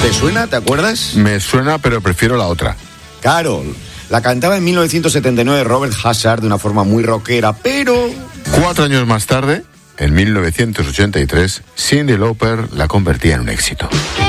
¿Te suena? ¿Te acuerdas? Me suena, pero prefiero la otra. Carol. La cantaba en 1979 Robert Hazard de una forma muy rockera, pero... 4 años más tarde, en 1983, Cyndi Lauper la convertía en un éxito.